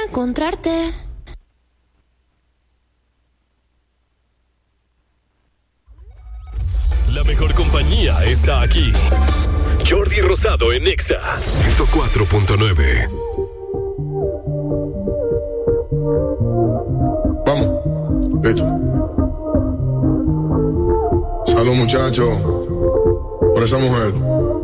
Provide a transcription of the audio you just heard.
encontrarte. La mejor compañía está aquí. Jordi Rosado en Exa 104.9. Vamos, listo. Salud, muchachos, por esa mujer.